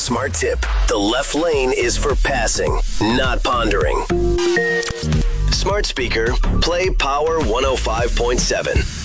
Smart tip. The left lane is for passing, not pondering. Smart speaker, play Power 105.7.